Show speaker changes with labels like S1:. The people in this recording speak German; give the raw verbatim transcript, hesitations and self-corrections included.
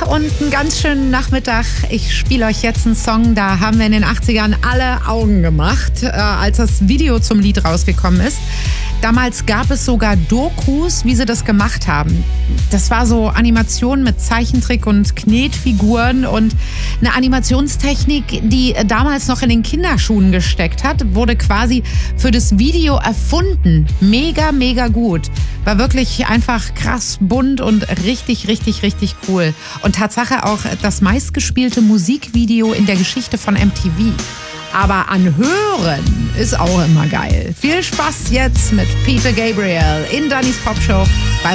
S1: und einen ganz schönen Nachmittag. Ich spiele euch jetzt einen Song, da haben wir in den achtzigern alle Augen gemacht, äh, als das Video zum Lied rausgekommen ist. Damals gab es sogar Dokus, wie sie das gemacht haben. Das war so Animation mit Zeichentrick und Knetfiguren und eine Animationstechnik, die damals noch in den Kinderschuhen gesteckt hat, wurde quasi für das Video erfunden. Mega, mega gut. War wirklich einfach krass bunt und richtig, richtig, richtig cool. Und Tatsache auch das meistgespielte Musikvideo in der Geschichte von M T V. Aber anhören ist auch immer geil. Viel Spaß jetzt mit Peter Gabriel in Dannys Popshow bei